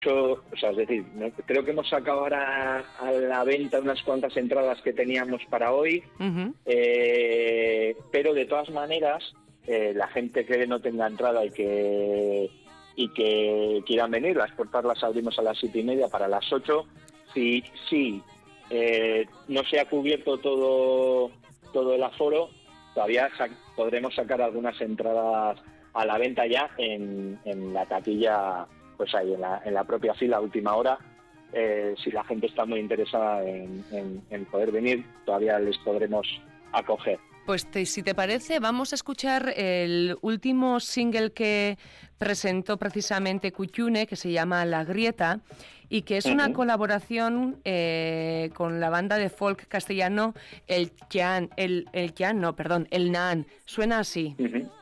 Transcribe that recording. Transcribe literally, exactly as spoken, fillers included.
o sea, es decir, no, creo que hemos sacado ahora a la venta unas cuantas entradas que teníamos para hoy, Uh-huh. eh, pero de todas maneras, eh, la gente que no tenga entrada y que y que quieran venir, las puertas las abrimos a las siete y media para las ocho. Si, si eh, no se ha cubierto todo todo el aforo, todavía sa- podremos sacar algunas entradas a la venta ya en, en la taquilla, pues ahí en la, en la propia fila a última hora. Eh, si la gente está muy interesada en, en, en poder venir, todavía les podremos acoger. Pues te, si te parece, vamos a escuchar el último single que presentó precisamente Kuchune, que se llama La Grieta, y que es una Uh-huh. colaboración eh, con la banda de folk castellano El Kian, el, el Kian, no, perdón, El Nan. Suena así. Uh-huh.